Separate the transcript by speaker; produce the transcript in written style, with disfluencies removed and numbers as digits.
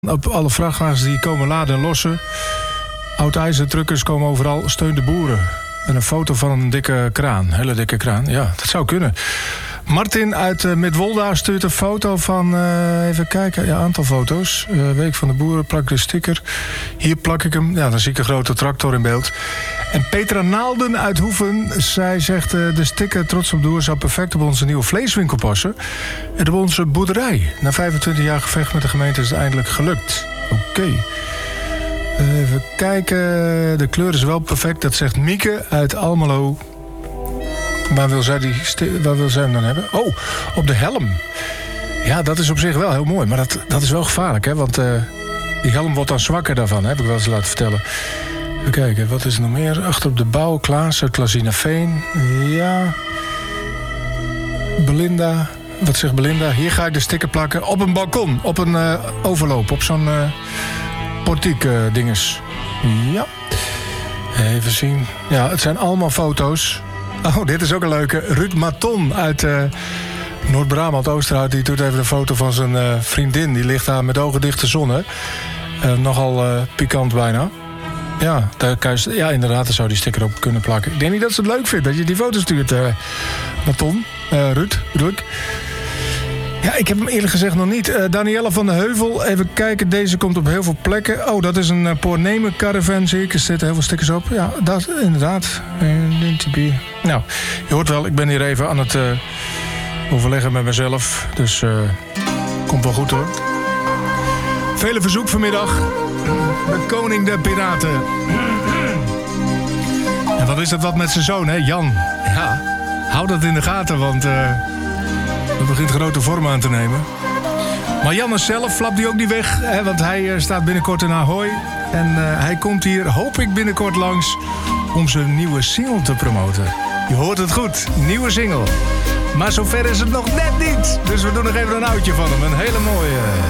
Speaker 1: Op alle vrachtwagens die komen laden en lossen. Oud-ijzertruckers komen overal. Steun de boeren. En een foto van een dikke kraan. Hele dikke kraan. Ja, dat zou kunnen. Martin uit Midwolda stuurt een foto van... even kijken, ja, aantal foto's. Week van de boeren, plak de sticker. Hier plak ik hem. Ja, dan zie ik een grote tractor in beeld. En Petra Naalden uit Hoeven. Zij zegt, de sticker Trots op Doer zou perfect op onze nieuwe vleeswinkel passen. En op onze boerderij. Na 25 jaar gevecht met de gemeente is het eindelijk gelukt. Oké. Even kijken. De kleur is wel perfect. Dat zegt Mieke uit Almelo. Waar wil zij hem dan hebben? Oh, op de helm. Ja, dat is op zich wel heel mooi. Maar dat is wel gevaarlijk, hè? Want die helm wordt dan zwakker daarvan, heb ik wel eens laten vertellen. Even kijken, wat is er nog meer? Achter op de bouw, Klaas uit Klazinaveen. Ja. Belinda. Wat zegt Belinda? Hier ga ik de sticker plakken op een balkon. Op een overloop. Op zo'n portiek dinges. Ja. Even zien. Ja, het zijn allemaal foto's. Oh, dit is ook een leuke. Ruud Maton uit Noord-Brabant, Oosterhout. Die doet even een foto van zijn vriendin. Die ligt daar met ogen dicht te zonnen. Nogal pikant bijna. Ja, ja, inderdaad, daar zou die sticker op kunnen plakken. Ik denk niet dat ze het leuk vindt dat je die foto stuurt, Maton. Ruud, bedoel ik. Ja, ik heb hem eerlijk gezegd nog niet. Danielle van de Heuvel, even kijken. Deze komt op heel veel plekken. Oh, dat is een Poornemen caravan, zie ik. Er zitten heel veel stickers op. Ja, dat inderdaad. Nou, je hoort wel, ik ben hier even aan het overleggen met mezelf. Dus komt wel goed, hoor. Vele verzoek vanmiddag. De koning der piraten. En wat is dat wat met zijn zoon, hè? Jan. Ja, hou dat in de gaten, want... dat begint grote vorm aan te nemen. Maar Jannes zelf flapt die ook niet weg. Hè, want hij staat binnenkort in Ahoy. En hij komt hier, hoop ik, binnenkort langs... om zijn nieuwe single te promoten. Je hoort het goed, nieuwe single. Maar zover is het nog net niet. Dus we doen nog even een oudje van hem. Een hele mooie...